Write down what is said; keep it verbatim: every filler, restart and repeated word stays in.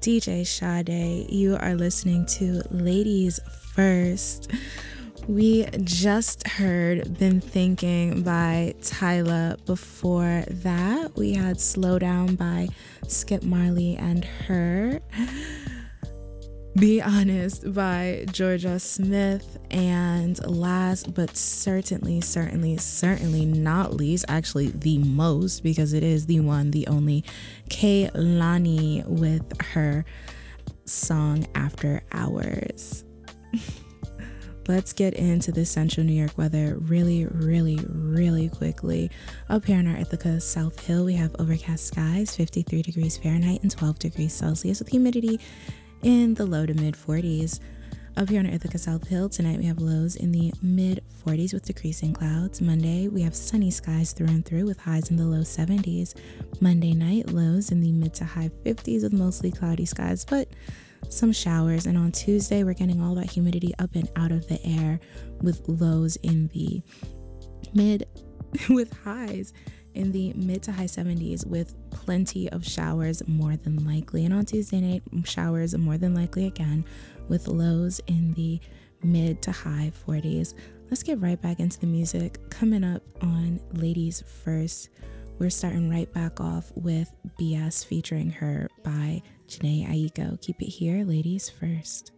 D J Sade. You are listening to Ladies First. We just heard Been Thinking by Tyla. Before that, we had Slow Down by Skip Marley and Her. Be Honest by Georgia Smith. And last but certainly, certainly, certainly not least, actually the most, because it is the one, the only, Kehlani with her song After Hours. Let's get into the central New York weather really, really, really quickly. Up here in our Ithaca South Hill, we have overcast skies, fifty-three degrees Fahrenheit and twelve degrees Celsius with humidity in the low to mid forties. Up here on Ithaca South Hill, tonight we have lows in the mid forties with decreasing clouds. Monday, we have sunny skies through and through with highs in the low seventies. Monday night, lows in the mid to high fifties with mostly cloudy skies, but some showers. And on Tuesday, we're getting all that humidity up and out of the air with lows in the mid, with highs in the mid to high seventies with plenty of showers more than likely. And on Tuesday night, showers more than likely again with lows in the mid to high forties. Let's get right back into the music. Coming up on Ladies First, we're starting right back off with B S featuring Her by Jhené Aiko. Keep it here, Ladies First.